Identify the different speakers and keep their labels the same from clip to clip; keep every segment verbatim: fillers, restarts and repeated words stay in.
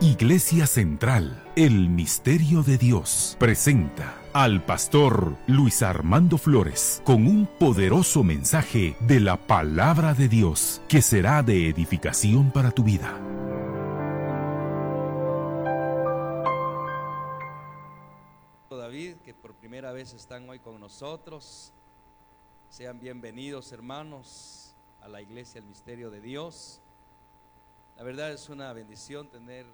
Speaker 1: Iglesia Central, el Misterio de Dios, presenta al pastor Luis Armando Flores con un poderoso mensaje de la Palabra de Dios que será de edificación para tu vida.
Speaker 2: David, que por primera vez están hoy con nosotros, sean bienvenidos, hermanos, a la Iglesia El Misterio de Dios. La verdad es una bendición tener.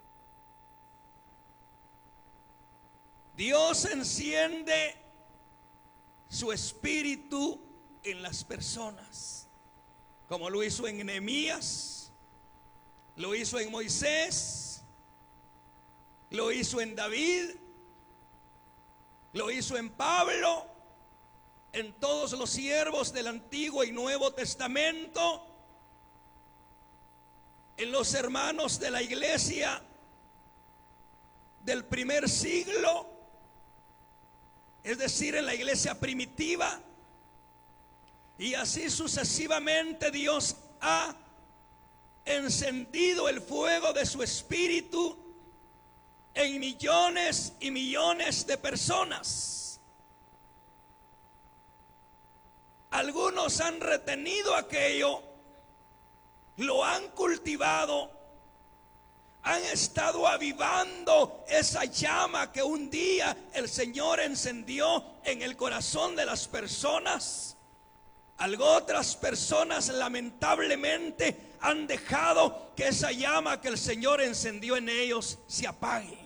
Speaker 2: Dios enciende su espíritu en las personas, como lo hizo en Nehemías, lo hizo en Moisés, lo hizo en David, lo hizo en Pablo, en todos los siervos del Antiguo y Nuevo Testamento, en los hermanos de la iglesia del primer siglo, es decir, en la iglesia primitiva, y así sucesivamente. Dios ha encendido el fuego de su espíritu en millones y millones de personas. Algunos han retenido aquello, lo han cultivado, han estado avivando esa llama que un día el Señor encendió en el corazón de las personas. Algo otras personas lamentablemente han dejado que esa llama que el Señor encendió en ellos se apague.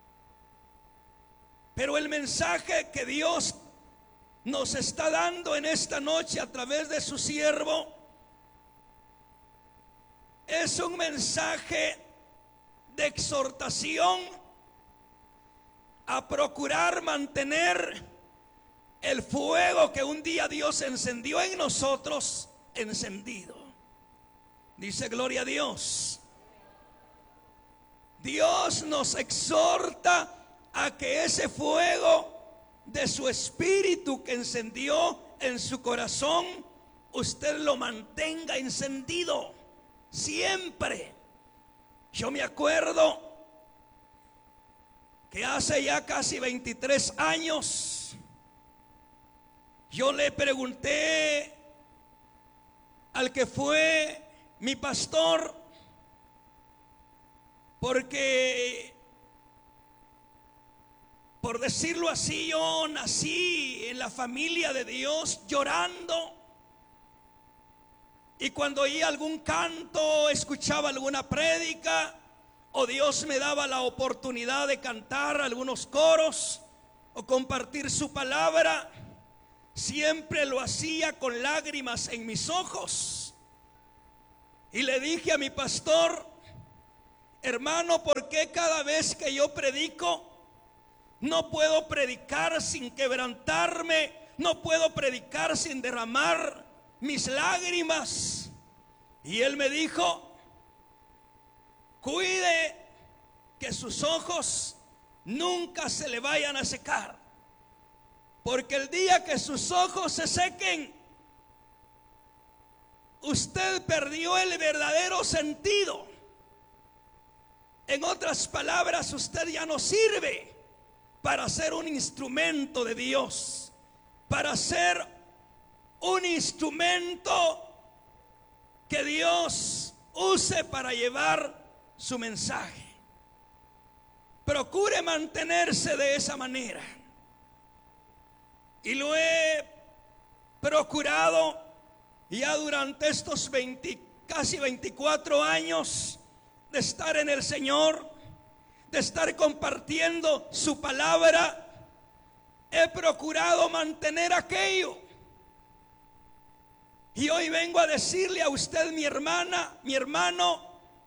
Speaker 2: Pero el mensaje que Dios nos está dando en esta noche a través de su siervo es un mensaje de exhortación a procurar mantener el fuego que un día Dios encendió en nosotros encendido. Dice gloria a Dios. Dios nos exhorta a que ese fuego de su espíritu que encendió en su corazón, usted lo mantenga encendido siempre. Yo me acuerdo que hace ya casi veintitrés años yo le pregunté al que fue mi pastor, porque, por decirlo así, yo nací en la familia de Dios llorando. Y cuando oía algún canto, escuchaba alguna prédica, o Dios me daba la oportunidad de cantar algunos coros o compartir su palabra, siempre lo hacía con lágrimas en mis ojos. Y le dije a mi pastor: hermano, ¿por qué cada vez que yo predico no puedo predicar sin quebrantarme? No puedo predicar sin derramar mis lágrimas. Y él me dijo: cuide que sus ojos nunca se le vayan a secar, porque el día que sus ojos se sequen, usted perdió el verdadero sentido. En otras palabras, usted ya no sirve para ser un instrumento de Dios, para ser un instrumento que Dios use para llevar su mensaje. Procure mantenerse de esa manera. Y lo he procurado ya durante estos veinte, casi veinticuatro años de estar en el Señor, de estar compartiendo su palabra. He procurado mantener aquello. Y hoy vengo a decirle a usted, mi hermana, mi hermano,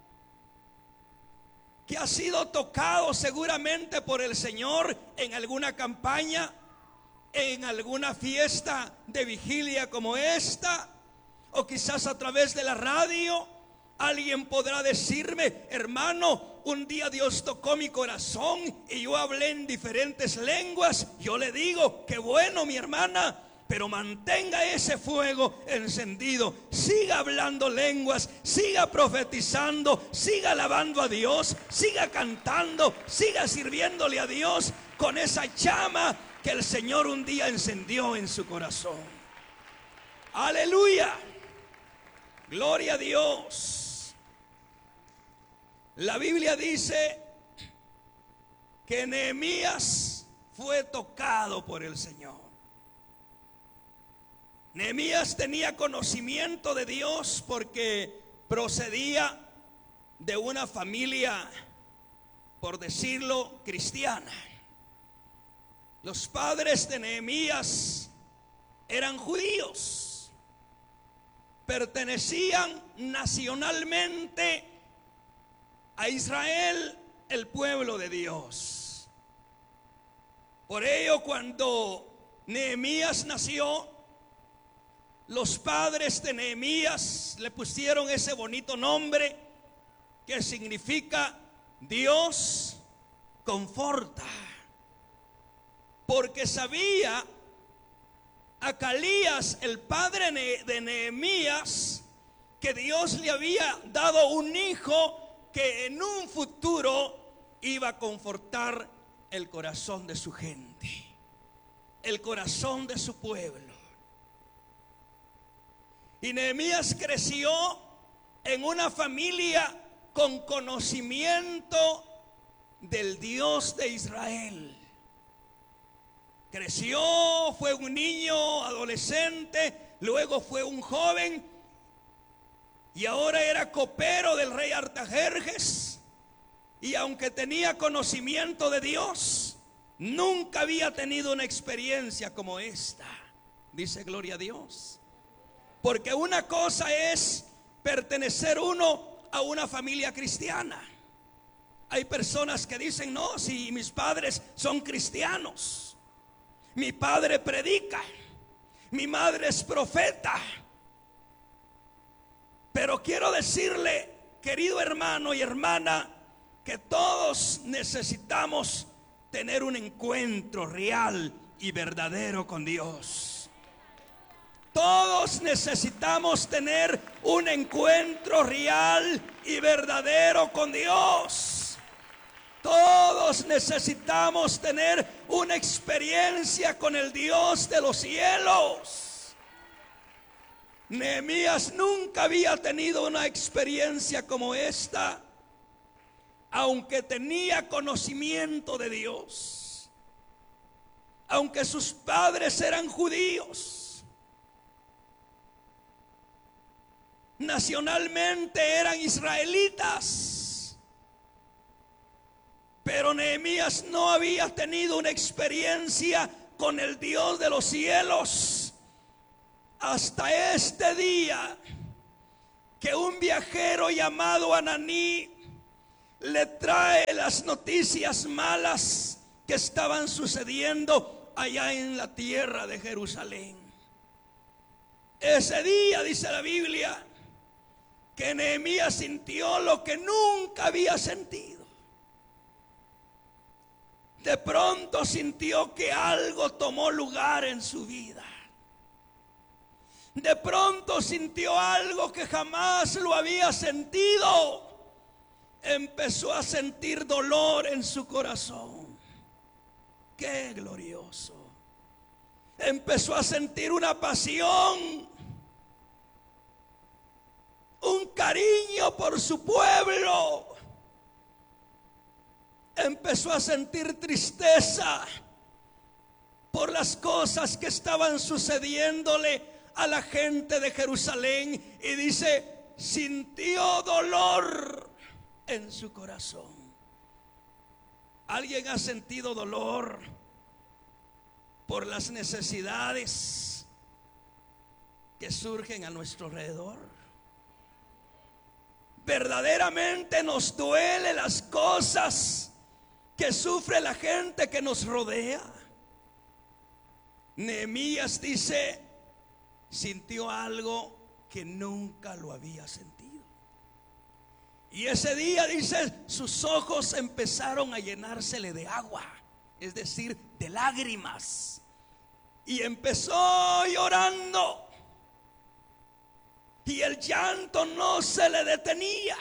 Speaker 2: que ha sido tocado seguramente por el Señor en alguna campaña, en alguna fiesta de vigilia como esta, o quizás a través de la radio. Alguien podrá decirme: hermano, un día Dios tocó mi corazón y yo hablé en diferentes lenguas. Yo le digo: qué bueno, mi hermana. pero mantenga ese fuego encendido. Siga hablando lenguas, siga profetizando, siga alabando a Dios, siga cantando, siga sirviéndole a Dios con esa llama que el Señor un día encendió en su corazón. Aleluya, gloria a Dios. La Biblia dice que Nehemías fue tocado por el Señor. Nehemías tenía conocimiento de Dios porque procedía de una familia, por decirlo, cristiana. Los padres de Nehemías eran judíos, pertenecían nacionalmente a Israel, el pueblo de Dios. Por ello, cuando Nehemías nació, los padres de Nehemías le pusieron ese bonito nombre que significa Dios conforta, porque sabía Acalías, el padre de Nehemías, que Dios le había dado un hijo que en un futuro iba a confortar el corazón de su gente, el corazón de su pueblo. Y Nehemías creció en una familia con conocimiento del Dios de Israel. Creció, fue un niño, adolescente, luego fue un joven y ahora era copero del rey Artajerjes. Y aunque tenía conocimiento de Dios, nunca había tenido una experiencia como esta. Dice gloria a Dios. Porque una cosa es pertenecer uno a una familia cristiana. Hay personas que dicen, no, si mis padres son cristianos, mi padre predica, mi madre es profeta. Pero quiero decirle, querido hermano y hermana, que todos necesitamos tener un encuentro real y verdadero con Dios. Todos necesitamos tener un encuentro real y verdadero con Dios. Todos necesitamos tener una experiencia con el Dios de los cielos. Nehemías nunca había tenido una experiencia como esta, aunque tenía conocimiento de Dios, aunque sus padres eran judíos. Nacionalmente eran israelitas, pero Nehemías no había tenido una experiencia con el Dios de los cielos hasta este día, que un viajero llamado Ananí le trae las noticias malas que estaban sucediendo allá en la tierra de Jerusalén. Ese día, dice la Biblia, que Nehemías sintió lo que nunca había sentido. De pronto sintió que algo tomó lugar en su vida. De pronto sintió algo que jamás lo había sentido. Empezó a sentir dolor en su corazón. ¡Qué glorioso! Empezó a sentir una pasión, un cariño por su pueblo. Empezó a sentir tristeza por las cosas que estaban sucediéndole a la gente de Jerusalén. Y dice, sintió dolor en su corazón. ¿Alguien ha sentido dolor por las necesidades que surgen a nuestro alrededor? Verdaderamente nos duele las cosas que sufre la gente que nos rodea. Nehemías dice, sintió algo que nunca lo había sentido. Y ese día, dice, sus ojos empezaron a llenársele de agua, es decir, de lágrimas. Y empezó llorando. Y el llanto no se le detenía.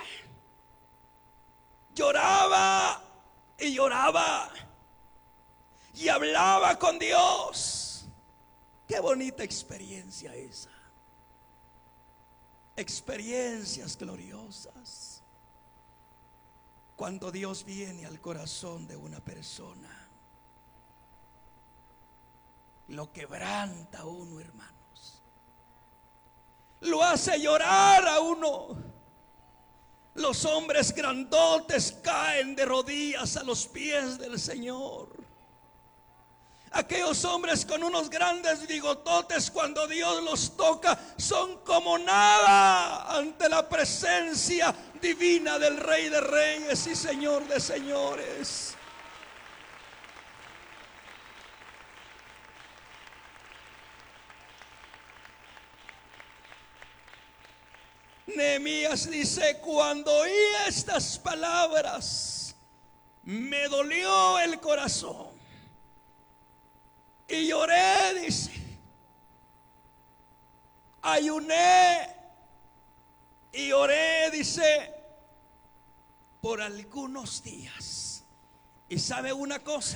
Speaker 2: Lloraba y lloraba. Y hablaba con Dios. Qué bonita experiencia esa. Experiencias gloriosas. Cuando Dios viene al corazón de una persona, lo quebranta a uno, hermanos. Lo hace llorar a uno. Los hombres grandotes caen de rodillas a los pies del Señor. Aquellos hombres con unos grandes bigototes, cuando Dios los toca, son como nada ante la presencia divina del Rey de Reyes y Señor de Señores. Nehemías dice: cuando oí estas palabras, me dolió el corazón y lloré, dice. Ayuné y oré, dice, por algunos días. Y sabe una cosa,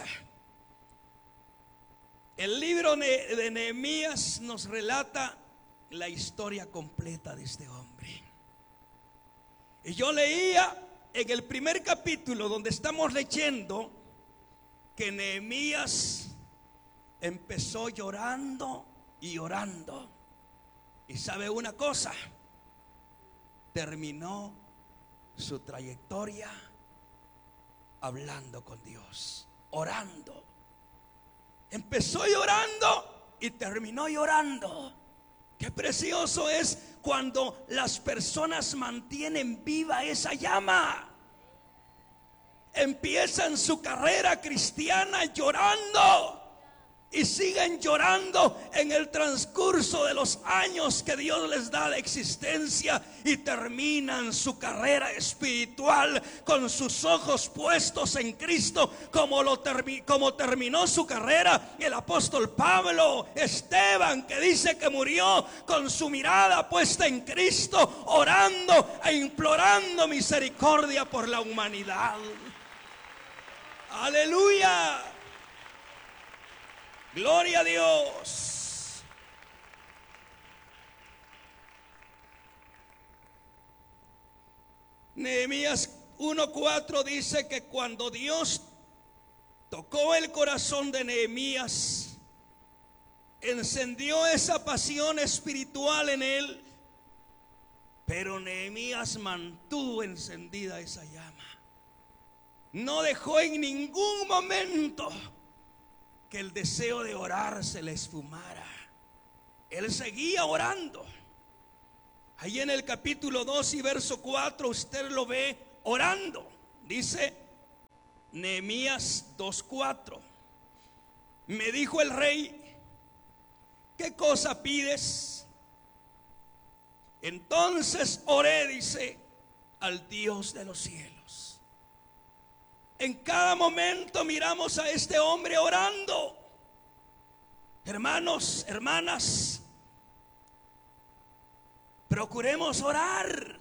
Speaker 2: el libro de Nehemías nos relata la historia completa de este hombre. Y yo leía en el primer capítulo, donde estamos leyendo, que Nehemías empezó llorando y orando. Y sabe una cosa, terminó su trayectoria hablando con Dios, orando. Empezó llorando y terminó llorando. Qué precioso es cuando las personas mantienen viva esa llama. Empiezan su carrera cristiana llorando y siguen llorando en el transcurso de los años que Dios les da de existencia, y terminan su carrera espiritual con sus ojos puestos en Cristo, como, lo termi- como terminó su carrera el apóstol Pablo, Esteban, que dice que murió con su mirada puesta en Cristo, orando e implorando misericordia por la humanidad. Aleluya. Gloria a Dios. Nehemías uno cuatro dice que cuando Dios tocó el corazón de Nehemías, encendió esa pasión espiritual en él, pero Nehemías mantuvo encendida esa llama. No dejó en ningún momento que el deseo de orar se le esfumara. Él seguía orando. Ahí en el capítulo dos y verso cuatro usted lo ve orando. Dice Nehemías dos cuatro: me dijo el rey, ¿qué cosa pides? Entonces oré, dice, al Dios de los cielos. En cada momento miramos a este hombre orando. Hermanos, hermanas, procuremos orar.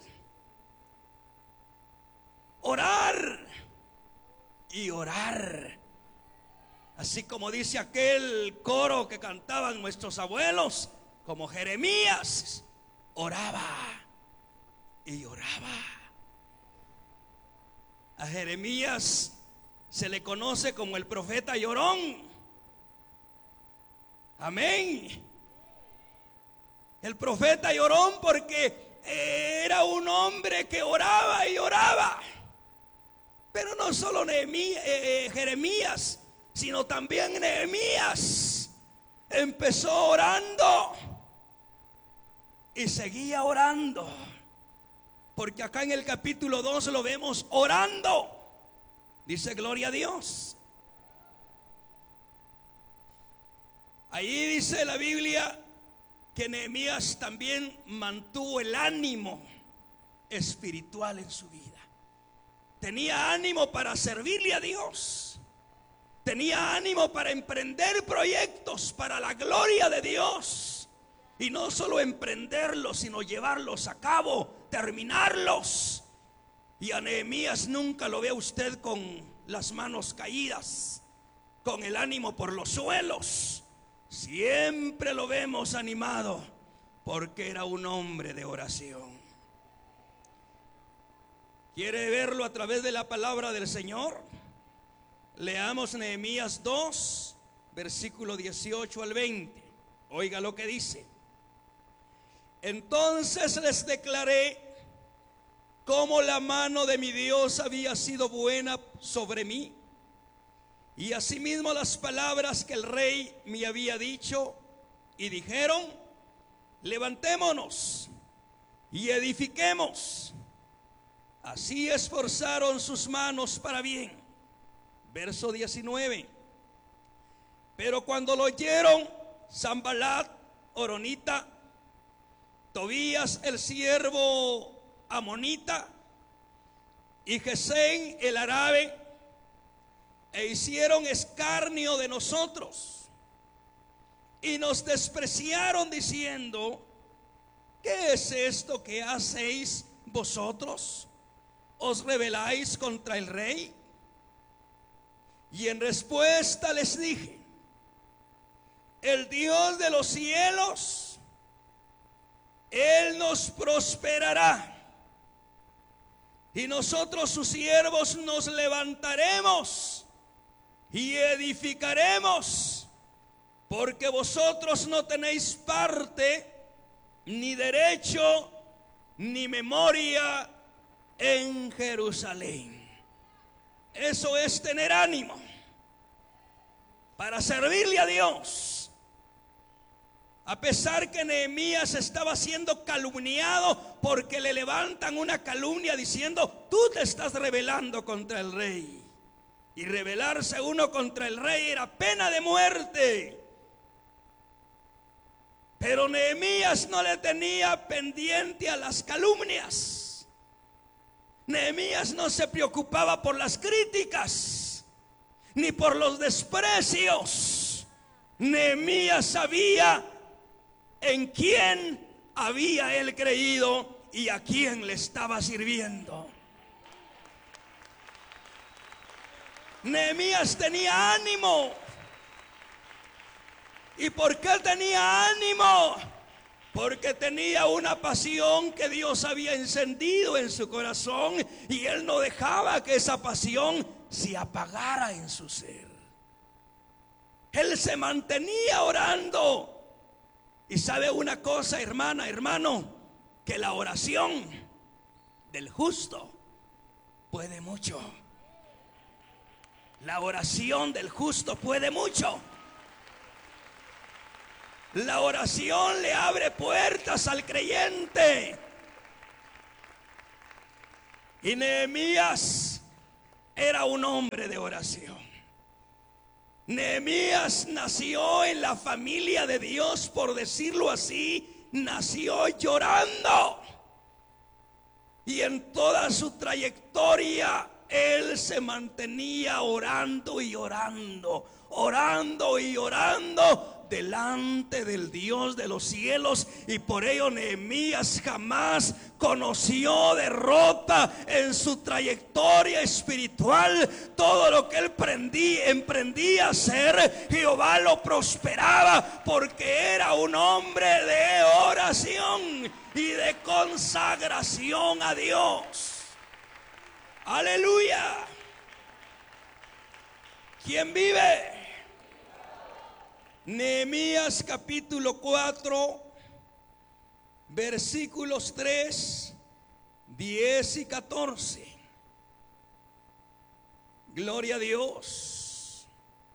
Speaker 2: Orar y orar. Así como dice aquel coro que cantaban nuestros abuelos, como Jeremías, oraba y oraba. A Jeremías se le conoce como el profeta llorón. Amén. El profeta llorón porque era un hombre que oraba y oraba. Pero no solo Nehemías, eh, Jeremías, sino también Nehemías empezó orando y seguía orando. Porque acá en el capítulo dos lo vemos orando. Dice gloria a Dios. Ahí dice la Biblia que Nehemías también mantuvo el ánimo espiritual en su vida. Tenía ánimo para servirle a Dios. tenía ánimo para emprender proyectos para la gloria de Dios. Y no solo emprenderlos, sino llevarlos a cabo, terminarlos. Y a Nehemías nunca lo ve usted con las manos caídas, con el ánimo por los suelos. Siempre lo vemos animado, porque era un hombre de oración. ¿Quiere verlo a través de la palabra del Señor? Leamos Nehemías dos, versículo dieciocho al veinte. Oiga lo que dice. Entonces les declaré cómo la mano de mi Dios había sido buena sobre mí, y asimismo las palabras que el rey me había dicho, y dijeron: levantémonos y edifiquemos. Así esforzaron sus manos para bien. Verso diecinueve. Pero cuando lo oyeron Sanballat horonita, Tobías el siervo amonita y Gesem el árabe, e hicieron escarnio de nosotros y nos despreciaron diciendo: ¿qué es esto que hacéis vosotros? ¿Os rebeláis contra el rey? Y en respuesta les dije: el Dios de los cielos, Él nos prosperará, y nosotros sus siervos nos levantaremos y edificaremos, porque vosotros no tenéis parte, ni derecho, ni memoria en Jerusalén. Eso es tener ánimo para servirle a Dios. A pesar que Nehemías estaba siendo calumniado, porque le levantan una calumnia diciendo: tú te estás rebelando contra el rey. Y rebelarse uno contra el rey era pena de muerte. Pero Nehemías no le tenía pendiente a las calumnias. Nehemías no se preocupaba por las críticas, ni por los desprecios. Nehemías sabía en quién había él creído y a quién le estaba sirviendo. Nehemías tenía ánimo. ¿Y por qué tenía ánimo? Porque tenía una pasión que Dios había encendido en su corazón, y él no dejaba que esa pasión se apagara en su ser. Él se mantenía orando. Y sabe una cosa, hermana, hermano, que la oración del justo puede mucho. La oración del justo puede mucho. La oración le abre puertas al creyente. Y Nehemías era un hombre de oración. Nehemías nació en la familia de Dios, por decirlo así, nació llorando. Y en toda su trayectoria él se mantenía orando y orando, orando y orando delante del Dios de los cielos. Y por ello Nehemías jamás conoció derrota en su trayectoria espiritual. Todo lo que él prendía, emprendía a hacer, Jehová lo prosperaba, porque era un hombre de oración y de consagración a Dios. Aleluya. ¿Quién vive? Nehemías capítulo cuatro, versículos tres, diez y catorce. Gloria a Dios.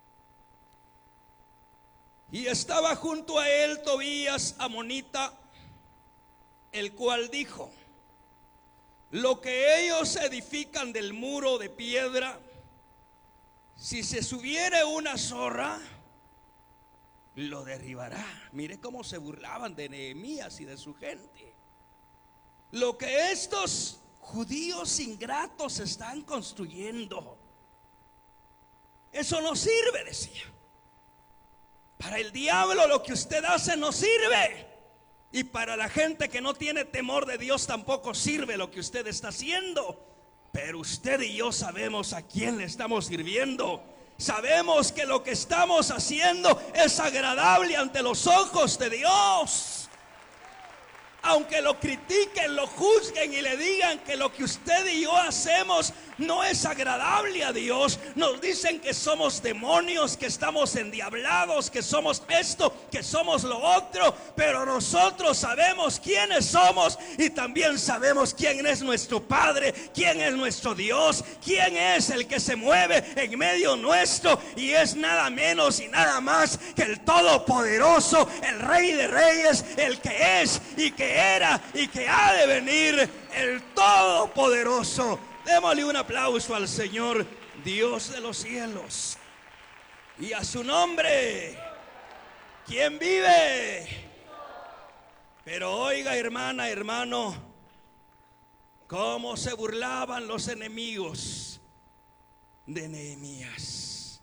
Speaker 2: Y estaba junto a él Tobías amonita, el cual dijo: lo que ellos edifican del muro de piedra, si se subiere una zorra, lo derribará. Mire cómo se burlaban de Nehemías y de su gente. Lo que estos judíos ingratos están construyendo, Eso no sirve, decía. Para el diablo lo que usted hace no sirve. Y para la gente que no tiene temor de Dios tampoco sirve lo que usted está haciendo. Pero usted y yo sabemos a quién le estamos sirviendo. Sabemos que lo que estamos haciendo es agradable ante los ojos de Dios. Aunque lo critiquen, lo juzguen y le digan que lo que usted y yo hacemos no es agradable a Dios, nos dicen que somos demonios, que estamos endiablados, que somos esto, que somos lo otro, pero nosotros sabemos quiénes somos y también sabemos quién es nuestro Padre, quién es nuestro Dios, quién es el que se mueve en medio nuestro, y es nada menos y nada más que el Todopoderoso, el Rey de Reyes, el que es y que era y que ha de venir, el Todopoderoso. Démosle un aplauso al Señor, Dios de los cielos, y a su nombre. ¿Quién vive? Pero oiga, hermana, hermano, cómo se burlaban los enemigos de Nehemías.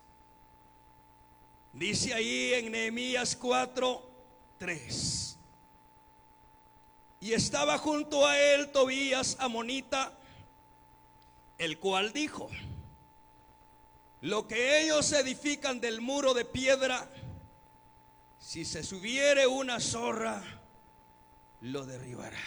Speaker 2: Dice ahí en Nehemías cuatro, tres: y estaba junto a él Tobías amonita, el cual dijo: lo que ellos edifican del muro de piedra, si se subiere una zorra, lo derribará.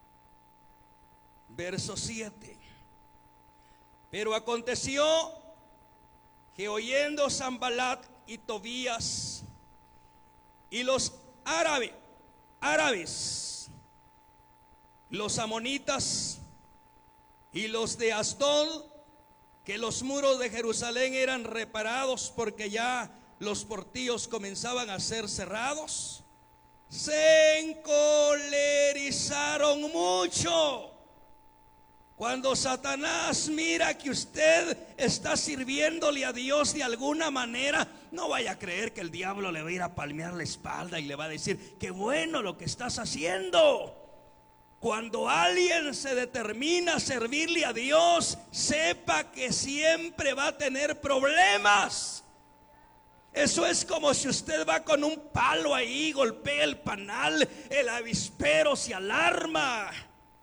Speaker 2: Verso siete: pero aconteció que oyendo Sanballat y Tobías y los árabes, árabes, los amonitas y los de Asdod, que los muros de Jerusalén eran reparados porque ya los portillos comenzaban a ser cerrados, se encolerizaron mucho. Cuando Satanás mira que usted está sirviéndole a Dios de alguna manera, no vaya a creer que el diablo le va a ir a palmear la espalda y le va a decir: qué bueno lo que estás haciendo. Cuando alguien se determina a servirle a Dios, sepa que siempre va a tener problemas. Eso es como si usted va con un palo ahí, golpea el panal, el avispero se alarma.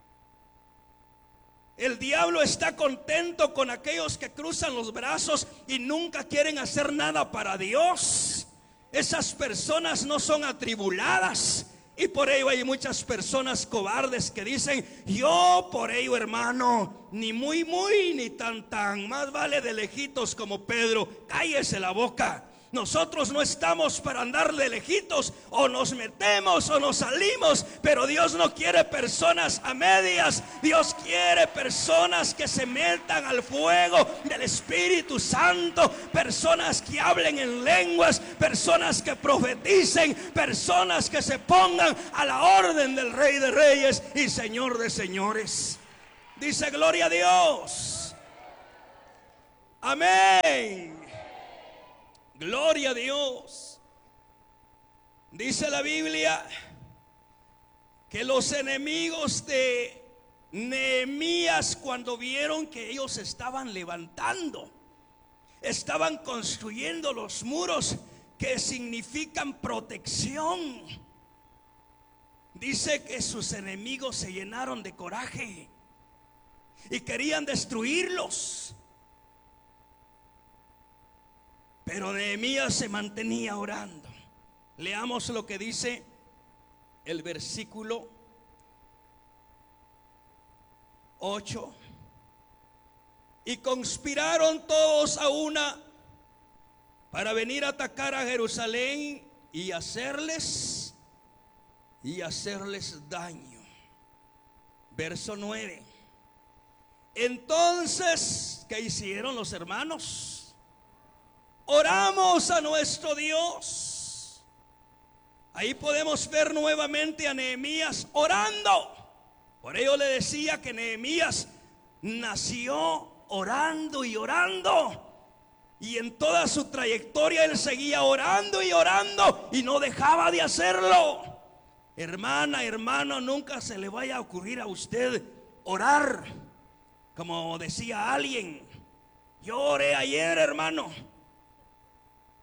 Speaker 2: El diablo está contento con aquellos que cruzan los brazos y nunca quieren hacer nada para Dios. Esas personas no son atribuladas. Y por ello hay muchas personas cobardes que dicen: yo por ello, hermano, ni muy muy ni tan tan, más vale de lejitos como Pedro. Cállese la boca. Nosotros no estamos para andar de lejitos, o nos metemos o nos salimos, pero Dios no quiere personas a medias. Dios quiere personas que se metan al fuego del Espíritu Santo, personas que hablen en lenguas, personas que profeticen, personas que se pongan a la orden del Rey de Reyes y Señor de Señores. Dice: gloria a Dios. Amén. Gloria a Dios. Dice la Biblia que los enemigos de Nehemías, cuando vieron que ellos estaban levantando, estaban construyendo los muros que significan protección, dice que sus enemigos se llenaron de coraje y querían destruirlos. Pero Nehemías se mantenía orando. Leamos lo que dice el versículo ocho. Y conspiraron todos a una para venir a atacar a Jerusalén y hacerles y hacerles daño. Verso nueve. Entonces, ¿qué hicieron los hermanos? Oramos a nuestro Dios. Ahí podemos ver nuevamente a Nehemías orando. Por ello le decía que Nehemías nació orando y orando. Y en toda su trayectoria él seguía orando y orando y no dejaba de hacerlo. Hermana, hermano, nunca se le vaya a ocurrir a usted orar. Como decía alguien: yo oré ayer, hermano,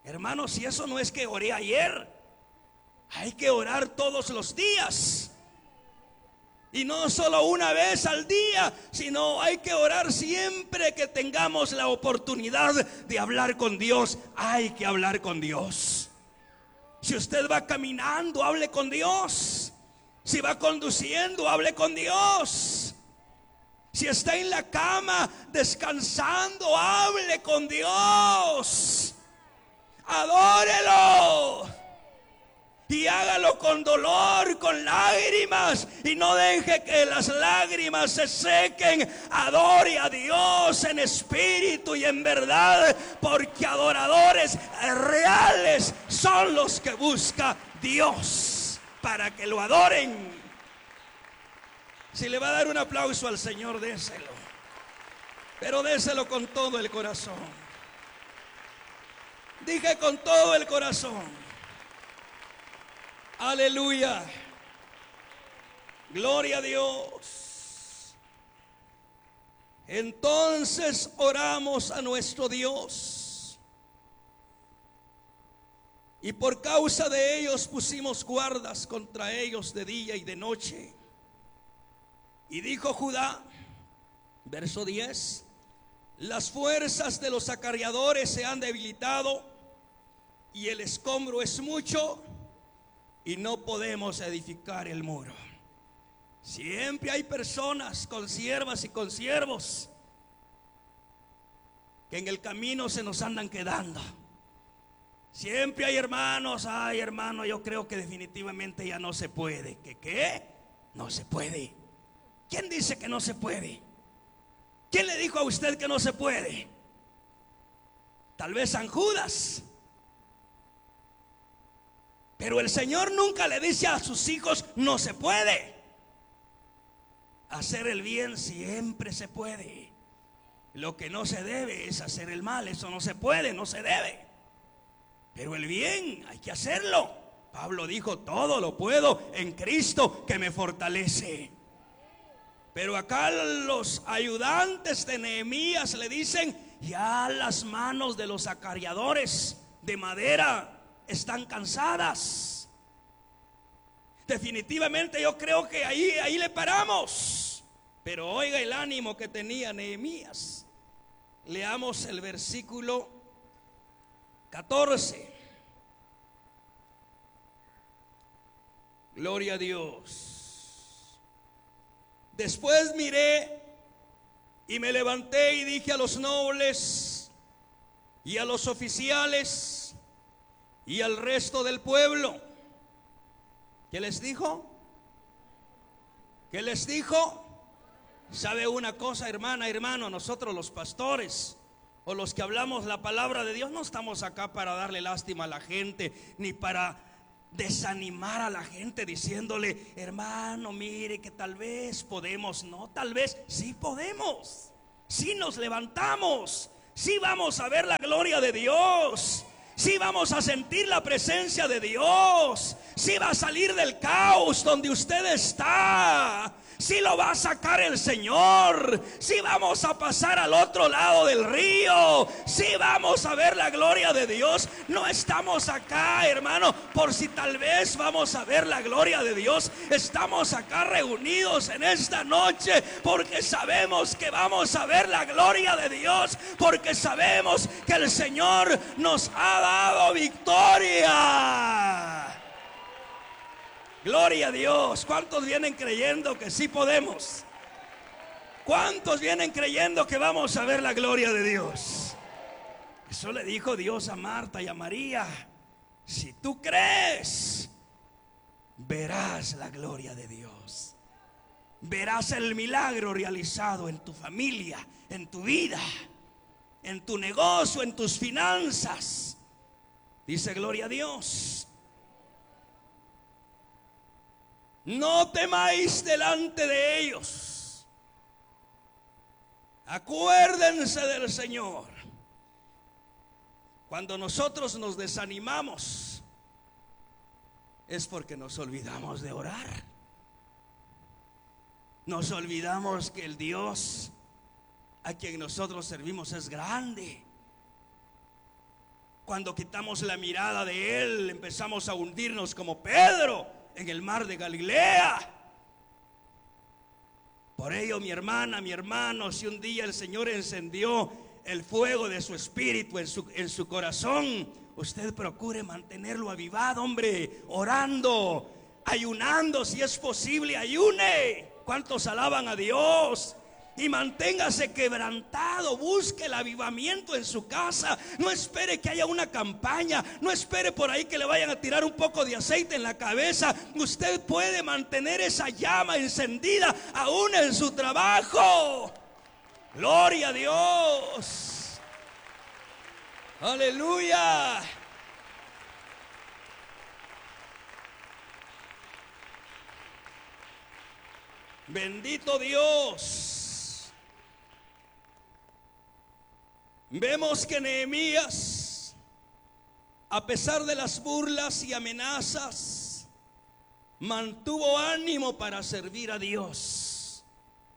Speaker 2: Hermanos, si eso no es que oré ayer, hay que orar todos los días. Y no solo una vez al día, sino hay que orar siempre que tengamos la oportunidad de hablar con Dios. Hay que hablar con Dios. Si usted va caminando, hable con Dios. Si va conduciendo, hable con Dios. Si está en la cama descansando, hable con Dios. Adórelo. Y hágalo con dolor, con lágrimas. Y no deje que las lágrimas se sequen. Adore a Dios en espíritu y en verdad, porque adoradores reales son los que busca Dios para que lo adoren. Si le va a dar un aplauso al Señor, déselo. Pero déselo con todo el corazón. Dije con todo el corazón. Aleluya. Gloria a Dios. Entonces oramos a nuestro Dios. Y por causa de ellos pusimos guardas contra ellos de día y de noche. Y dijo Judá, verso diez: las fuerzas de los acarreadores se han debilitado y el escombro es mucho y no podemos edificar el muro. Siempre hay personas, consiervas y consiervos, que en el camino se nos andan quedando. Siempre hay hermanos, ay hermano, yo creo que definitivamente ya no se puede. ¿Qué qué? No se puede. ¿Quién dice que no se puede? ¿Quién le dijo a usted que no se puede? Tal vez San Judas. Pero el Señor nunca le dice a sus hijos no se puede. Hacer el bien siempre se puede. Lo que no se debe es hacer el mal. Eso no se puede, no se debe. Pero el bien hay que hacerlo. Pablo dijo, todo lo puedo en Cristo que me fortalece. Pero acá los ayudantes de Nehemías le dicen, ya las manos de los acarreadores de madera están cansadas. Definitivamente yo creo que ahí, ahí le paramos. Pero oiga el ánimo que tenía Nehemías. Leamos el versículo catorce. Gloria a Dios. Después miré y me levanté y dije a los nobles y a los oficiales y al resto del pueblo. ¿Qué les dijo? ¿Qué les dijo? ¿Sabe una cosa, hermana, hermano? Nosotros los pastores o los que hablamos la palabra de Dios no estamos acá para darle lástima a la gente, ni para desanimar a la gente diciéndole, hermano, mire que tal vez podemos. No, tal vez sí podemos. Sí nos levantamos. Sí vamos a ver la gloria de Dios. Sí vamos a sentir la presencia de Dios. Sí va a salir del caos donde usted está. Sí lo va a sacar el Señor. Sí vamos a pasar al otro lado del río. Sí vamos a ver la gloria de Dios. No estamos acá, hermano, por si tal vez vamos a ver la gloria de Dios. Estamos acá reunidos en esta noche porque sabemos que vamos a ver la gloria de Dios, porque sabemos que el Señor nos ha dado victoria. Gloria a Dios. ¿Cuántos vienen creyendo que sí podemos? ¿Cuántos vienen creyendo que vamos a ver la gloria de Dios? Eso le dijo Dios a Marta y a María. Si tú crees, verás la gloria de Dios. Verás el milagro realizado en tu familia, en tu vida, en tu negocio, en tus finanzas. Dice gloria a Dios. No temáis delante de ellos. Acuérdense del Señor. Cuando nosotros nos desanimamos, es porque nos olvidamos de orar. Nos olvidamos que el Dios a quien nosotros servimos es grande. Cuando quitamos la mirada de Él, empezamos a hundirnos como Pedro en el mar de Galilea. Por ello, mi hermana, mi hermano, si un día el Señor encendió el fuego de su espíritu en su, en su corazón, usted procure mantenerlo avivado, hombre, orando, ayunando, si es posible, ayune. ¿Cuántos alaban a Dios? Y manténgase quebrantado, busque el avivamiento en su casa. No espere que haya una campaña, no espere por ahí que le vayan a tirar un poco de aceite en la cabeza. Usted puede mantener esa llama encendida aún en su trabajo. Gloria a Dios. Aleluya. Bendito Dios. Vemos que Nehemías, a pesar de las burlas y amenazas, mantuvo ánimo para servir a Dios.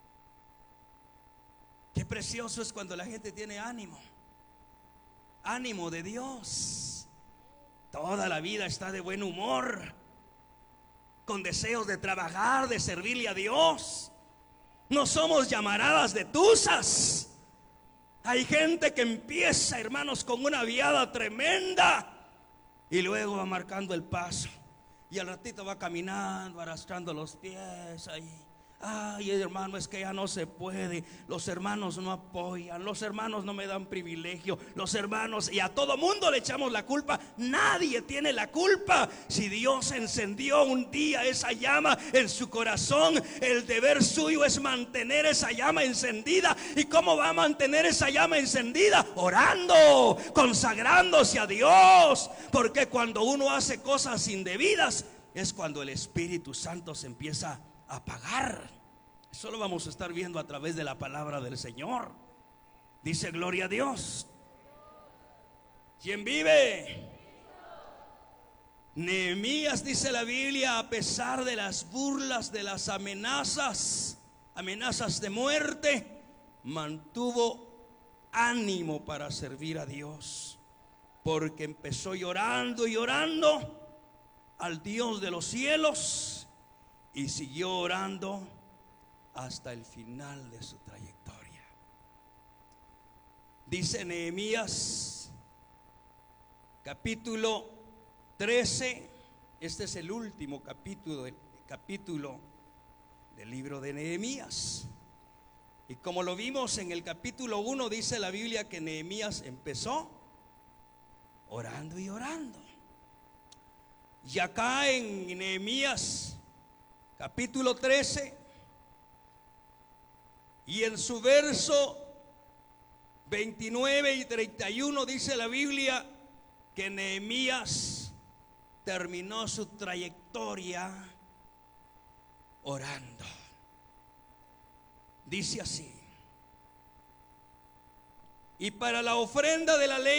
Speaker 2: Qué precioso es cuando la gente tiene ánimo, ánimo de Dios. Toda la vida está de buen humor, con deseos de trabajar, de servirle a Dios. No somos llamaradas de tusas. Hay gente que empieza, hermanos, con una viada tremenda y luego va marcando el paso y al ratito va caminando, arrastrando los pies ahí. Ay, hermano, es que ya no se puede. Los hermanos no apoyan, los hermanos no me dan privilegio, los hermanos, y a todo mundo le echamos la culpa. Nadie tiene la culpa. Si Dios encendió un día esa llama en su corazón, el deber suyo es mantener esa llama encendida. ¿Y cómo va a mantener esa llama encendida? Orando, consagrándose a Dios. Porque cuando uno hace cosas indebidas es cuando el Espíritu Santo se empieza a apagar. Eso lo vamos a estar viendo a través de la palabra del Señor. Dice: gloria a Dios. ¿Quién vive? Nehemías, dice la Biblia, a pesar de las burlas, de las amenazas, amenazas de muerte, mantuvo ánimo para servir a Dios, porque empezó llorando y orando al Dios de los cielos y siguió orando hasta el final de su trayectoria. Dice Nehemías capítulo trece, este es el último capítulo, el capítulo del libro de Nehemías. Y como lo vimos en el capítulo uno, dice la Biblia que Nehemías empezó orando y orando. Y acá en Nehemías capítulo trece y en su verso veintinueve y treinta y uno dice la Biblia que Nehemías terminó su trayectoria orando. Dice así: y para la ofrenda de la ley